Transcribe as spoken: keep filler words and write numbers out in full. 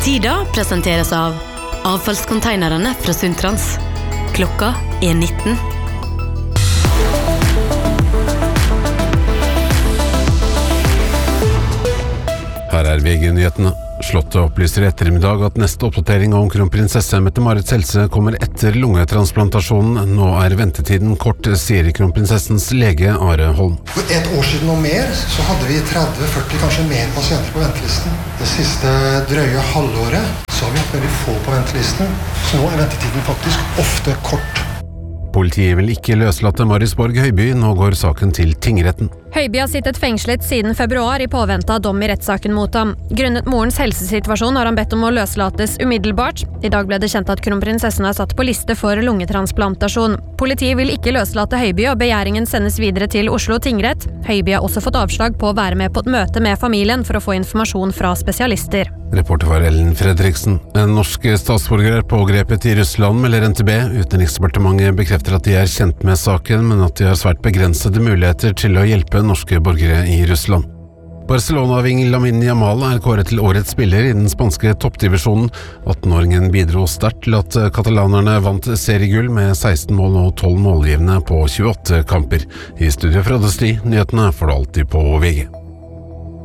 Tida presenteres av avfallskonteinerne fra Sundtrans. Klokka er nitten. Her er V G-nyhetene. Slottet opplyser i ettermiddag at neste oppdatering om kronprinsesse Mette-Marits helse kommer etter lungetransplantasjonen. Nå er ventetiden kort, sier kronprinsessens lege Are Holm. For et år siden og mer så hadde vi tretti førti, kanskje mer pasienter på ventelisten. Det siste drøye halvåret så har vi hatt veldig få på ventelisten, så nå er ventetiden faktisk ofte kort. Politiet vil ikke løslate Marius Borg Høiby, nå går saken til tingretten. Høiby har sittet fengslet siden februar i påvente av dom i rettssaken mot ham. Grunnet morens helsesituasjon har han bedt om å løslates umiddelbart. I dag ble det kjent at kronprinsessen er satt på liste for lungetransplantasjon. Politiet vil ikke løslate Høiby, og begjæringen sendes videre til Oslo tingrett. Høiby har også fått avslag på å være med på et møte med familien for å få informasjon fra spesialister. Reporter var Ellen Fredriksen. En norsk statsborger er pågrepet i Russland, melder N T B. Utenriksdepartementet bekrefter at de er kjent med saken, men at de har svært begrensede muligheter til å hjelpe norske borgere i Russland. Barcelona-ving Lamine Yamal er kåret til årets spiller i den spanske toppdivisjonen. attenåringen bidro sterkt til at katalanerne vant seriegull med seksten mål og tolv målgivende på tjueåtte kamper. I studio fra Døsti, nyhetene får du alltid på V G.